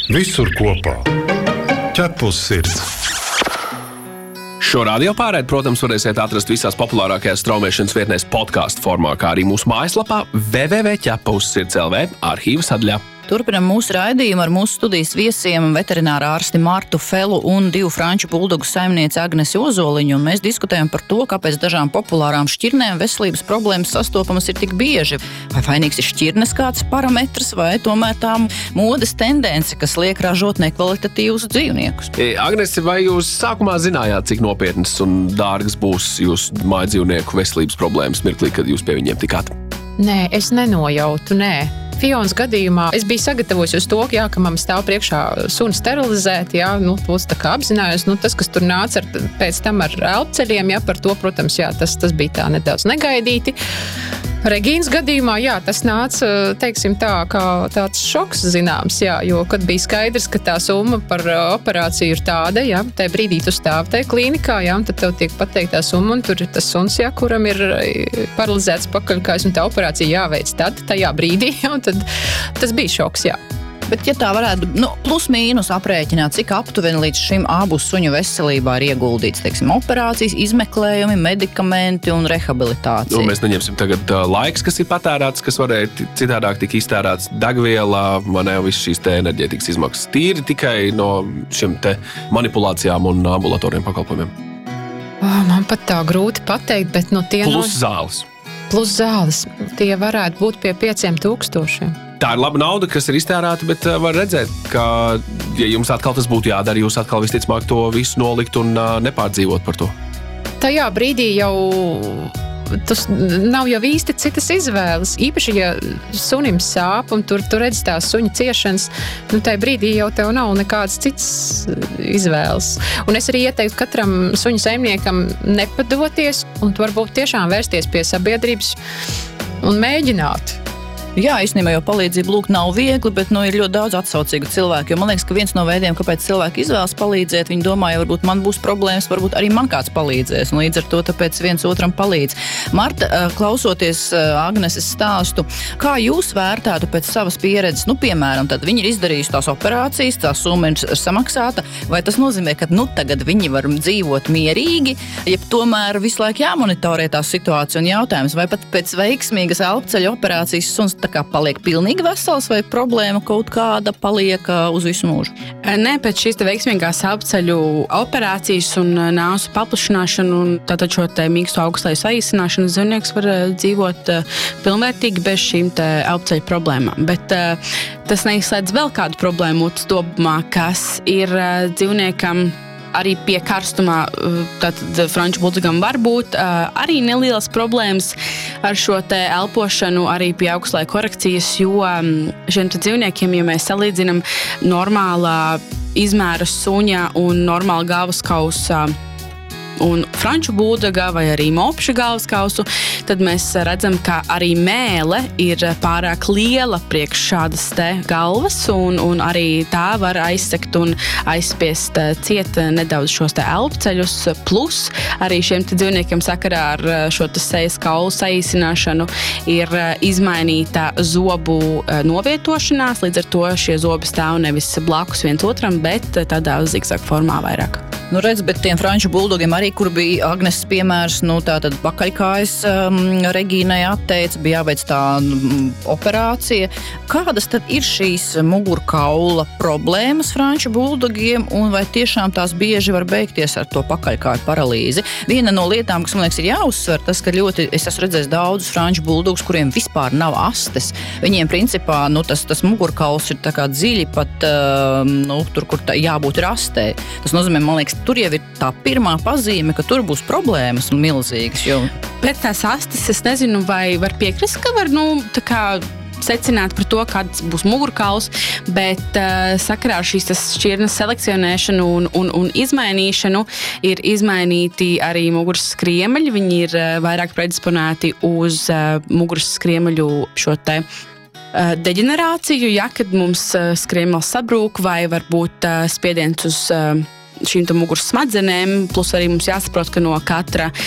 Visur kopā. Ķepus sirds. Šo radio pārēdi, protams, varēsiet atrast visās populārākajās straumēšanas vietnēs podcastu formā, kā arī mūsu mājaslapā www.ķepaussirds.lv arhīva sadaļā. Turpinam mūsu raidījumu ar mūsu studijas viesiem veterinārā ārsti Martu Felu un 2 franču buldogu saimnieci Agnesi Ozoliņu, un mēs diskutējam par to, kāpēc dažām populārām šķirnēm veselības problēmas sastopamas ir tik bieži. Vai vainīgs ir šķirnes kāds parametrs, vai tomēr tā modes tendence, kas liek ražot nekvalitatīvus dzīvniekus? Agnesi, vai jūs sākumā zinājāt, cik nopietnas un dārgas būs jūsu mājdzīvnieku veselības problēmas mirklī, kad jūs pie viņiem tikāt? Nē, es nenojautu, nē. Fionas gadījumā es biju sagatavojis uz to, ka man stāv priekšā suni sterilizēt, tos tā kā apzinājos, tas, kas tur nāca pēc tam ar elpceļiem, par to, protams, tas bija tā nedaudz negaidīti. Regīnas gadījumā, tas nāca, teiksim tā, kā tāds šoks zināms, jo, kad bija skaidrs, ka tā summa par operāciju ir tāda, tajā brīdī tu stāv tajā klīnikā, un tad tev tiek pateikt tā summa, un tur ir tas suns, kuram ir paralizēts pakaļkājs, un tā operācija jāveic tad, tajā brīdī, un tad tas bija šoks, Bet, ja tā varētu, plus mīnus aprēķināt, cik aptuveni līdz šim abu suņu veselībā ir ieguldīts, teiksim, operācijas, izmeklējumi, medikamenti un rehabilitācija. Mēs neņemsim tagad laiks, kas ir patērēts, kas varēja citādāk tik iztērēts degvielā, viss šīs te enerģētikas izmaksas. Tīri tikai no šiem te manipulācijām un ambulatoriem pakalpojumiem. Man pat tā grūti pateikt, bet tie Plus zāles. Plus zāles. Tie varētu būt pie 5,000. Tā ir laba nauda, kas ir iztērēta, bet var redzēt, ka, ja jums atkal tas būtu jādara, jūs atkal visticamāk to visu nolikt un nepārdzīvot par to. Tajā brīdī jau tas nav jau īsti citas izvēles. Īpaši, ja sunim sāp un tur redz tās suņa ciešanas, tajā brīdī jau tev nav nekādas citas izvēles. Un es arī ieteiktu katram suņu saimniekam nepadoties un varbūt tiešām vērsties pie sabiedrības un mēģināt. Jā, īstenībā jau palīdzību lūgt nav viegli, bet ir ļoti daudz atsaucīgu cilvēku. Jo man liekas, ka viens no veidiem, kāpēc cilvēki izvēlas palīdzēt, viņi domā, ja varbūt man būs problēmas, varbūt arī man kāds palīdzēs. Un līdz ar to tāpēc viens otram palīdz. Marta, klausoties Agneses stāstu, kā jūs vērtētu pēc savas pieredzes, piemēram, tad viņi ir izdarījuši tās operācijas, tā summa ir samaksāta, vai tas nozīmē, ka tagad viņi var dzīvot mierīgi, ja tomēr visu laiku jāmonitorē tā situācija un jautājums, vai pat pēc veiksmīgas elpceļa operācijas suns tā kā paliek pilnīgi vesels vai problēma kaut kāda paliek uz visu mūžu? Nē, pēc šīs veiksmīgās elpceļu operācijas un nāsu paplašināšanu un tātad šo mīksto augstleju saīsināšanu dzīvnieks var dzīvot pilnvērtīgi bez šīm elpceļu problēmām. Bet tas neizslēdz vēl kādu problēmu stopumā, kas ir dzīvniekam arī pie karstumā, tātad franču buldogam var būt arī nelielas problēmas ar šo elpošanu, arī pie augstlaiku korekcijas, jo šiem dzīvniekiem, ja mēs salīdzinam normālā izmēra suņa un normāla galvaskausa un franču buldoga vai arī mopša galvaskausu, tad mēs redzam, ka arī mēle ir pārāk liela priekš šādas galvas, un arī tā var aizsekt un aizspiest ciet nedaudz šos elpceļus. Plus arī šiem dzīvniekiem sakarā ar šo sejas kaulu saīsināšanu ir izmainīta zobu novietošanās, līdz ar to šie zobi stāv nevis blakus viens otram, bet tādā zigzag formā vairāk. Redz, bet tiem franču buldogiem arī, kur bija Agneses piemērs, tātad pakaļkājas Regīnai atteica, bija jāveic tā operācija. Kādas tad ir šīs mugurkaula problēmas franču buldogiem, un vai tiešām tās bieži var beigties ar to pakaļkāju paralīzi? Viena no lietām, kas man liekas ir jāuzsver, tas, ka es esmu redzējis daudzus franču buldogus, kuriem vispār nav astes. Viņiem principā, tas mugurkauls ir tā kā dziļi pat, tur, kur jābūt ir astē. Tas nozīmē, man liekas, tur jau ir tā pirmā pazīme, ka tur būs problēmas un milzīgas. Pēc tās astes es nezinu, vai var piekrist, ka var, tā kā secināt par to, kāds būs mugurkauls, bet sakarā ar šīs šķirnes selekcionēšanu un izmainīšanu ir izmainīti arī muguras skriemeļi. Viņi ir vairāk predisponēti uz muguras skriemeļu šo deģenerāciju, kad mums skriemelis sabrūk vai varbūt spiediens uz šīm muguras smadzenēm, plus arī mums jāsaprot, ka no katra